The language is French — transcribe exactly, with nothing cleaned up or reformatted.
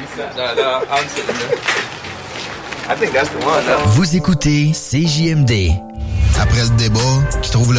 Vous écoutez C J M D. Après le débat, tu trouves le